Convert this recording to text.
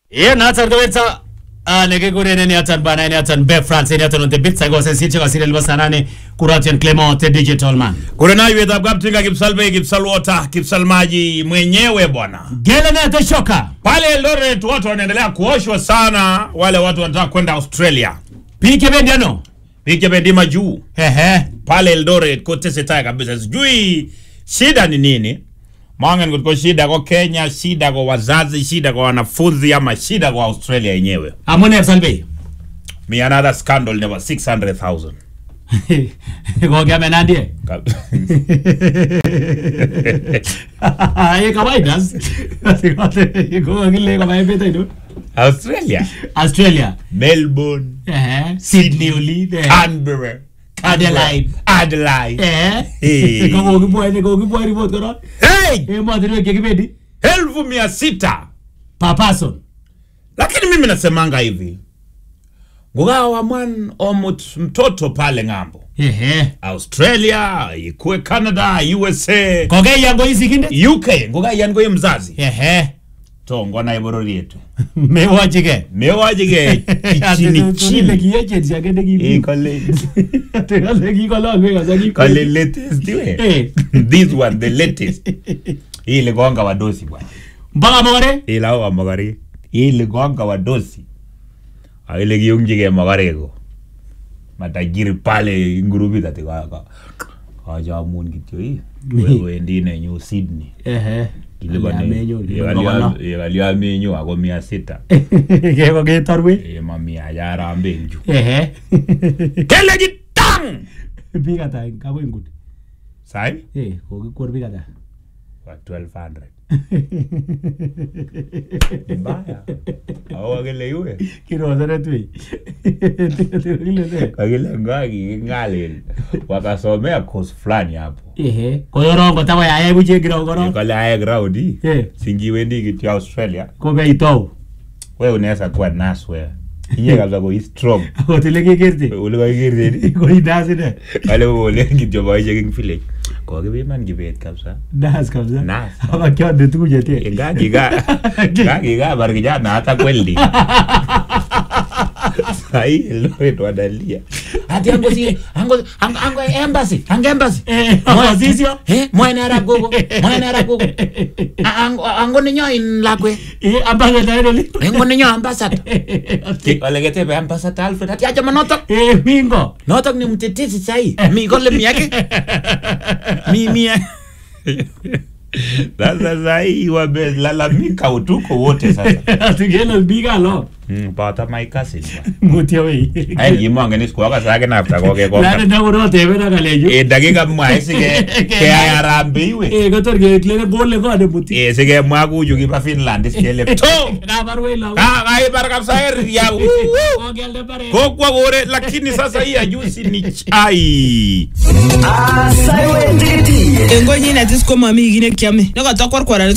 Ye natar daweta nege gure ne atan bana ne atan be France ne atan on the bit sago sen siche wasile libasanane Kuratian Clement digital man. Kuna na ywe dab gaptinga kipsalbe kipsal water kipsal maji mwenyewe bwana. Gele na teshoka. Pale Eldoret watu wanaendelea kuoshwa sana wale watu wanataka kwenda Australia. Pike bendiano. Pike bendima juu. Pale Eldoret kote setaya kabisa. Sijui shida ni nini? Mwangen kutiko shida kwa Kenya, shida kwa wazazi, shida kwa wanafunzi ama shida kwa Australia yenyewe. Amone Epsalbe. Me another scandal never 600,000. Kwa kame nandie? Ye kawaidas. Kwa kile kama epeta idu? Australia. Melbourne. Sydney uli. Canberra. Adelaide. Kwa kipuwa report kono? Hey! Mwadiriwe kekibedi? 1,600 per person. Lakini mimi nasemanga hivi. Ngugawa mtoto pale ngambo. Australia, ikue Canada, USA. Koge yango isi kinde? UK, ngugawa yango ye mzazi. Tongo na iborori yetu. Mewajige. Chini. Kole latest diwe. This one, the latest. Ile gonga wadosi bwana. Mbaga mogare? Ila mogare. Ile gonga wadosi. Ile giyunjige mogarego. Matajiri pale ngurubi tati kaja mun kityo hii. Wewe ndine New Sydney. Yegalia menyo ako 600. Kego getorwe? Mamia yara mbenju. Kele jitang! Bigata kabo ingudi. Sai? Kogi kor bigata. 1200. Mbaya. Awa gele yue. Kiro zara tui. Kagile ngali wakasomea course fulani hapo. Koyorongo tawa ya buje girogoro. Kale ya ground. Singi wendi kiti Australia. Kobe ito. Wewe unaweza kuwa nurse wewe. Inye kabla ko strong. Hoteleke kirti. Ulika kirti. Ko idasi de. Kale wole ngityo ba ije king village. Ko ke man gibet kabisa. Das kabisa. Nas. Aba kyo de tuje te. Gagiga bargija hata kweli. Sai Eldoret wadalia. Ati ango embassy. Mozisio. Mwana ragogo. Ango ninyo in lakwe. Ambassador doli. Ango ninyo ambassador. Olegete be ambassador Alfred. Ati acha manotok. Mingo. Notok ni mtetezi sai. Mi gole miyake. Mi. Sasa sai wamelalamika utuko wote sasa. Atigelo biga lo. Pata my cousin. Mutia we. Ai gimonga ni sikuwa sake nafta koke koka. Nani ndagoro tebe na kalejo. Dakika mwaisi ke arambiwe. Gotor ge klere gole ko de muti. Sige mwagu yugi pa Finland skele. To. Na barwe la. Ai baraka saer ya. Ngelde bare. Kokwa gore lakini sasa hii ajusi ni chai. Engo nyina disco mami gine kiame. Nako tokor kwara